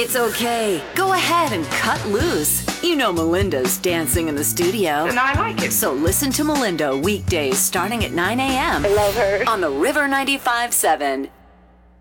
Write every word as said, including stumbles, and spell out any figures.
It's okay. Go ahead and cut loose. You know Melinda's dancing in the studio. And I like it. So listen to Melinda weekdays starting at nine a.m. I love her. on the River ninety-five point seven.